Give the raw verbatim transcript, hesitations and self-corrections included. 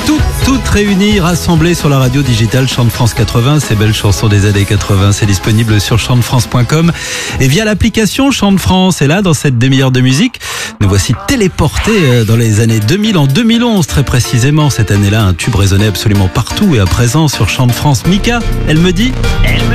Toutes, toutes réunies, rassemblées sur la radio digitale Chant de France quatre-vingts. Ces belles chansons des années quatre-vingts, c'est disponible sur chant de france point com et via l'application Chant de France. Et là, dans cette demi-heure de musique, nous voici téléportés dans les années deux mille, en deux mille onze très précisément. Cette année-là, un tube résonnait absolument partout et à présent sur Chant de France. Mika, elle me dit... Elle me